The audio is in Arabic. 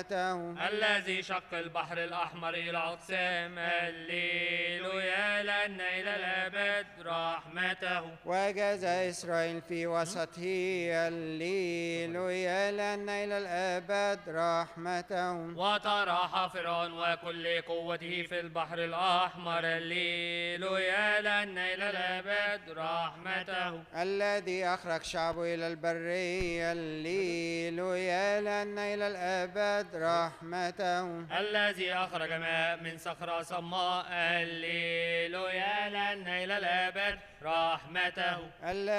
الذي شق البحر الأحمر إلى أقسام. هللويا لأن إلى الأبد رحمته. وجاز إسرائيل في وسطه. هللويا لأن إلى الأبد رحمته. وطرح فرعون وكل قوته في البحر الأحمر. هللويا لأن إلى الأبد رحمته. الذي أخرج شعبه إلى البرية. هللويا لأن إلى الأبد رحمته. الذي أخرج ماء من صخرة صماء. هللويا لأن إلى الأبد رحمته.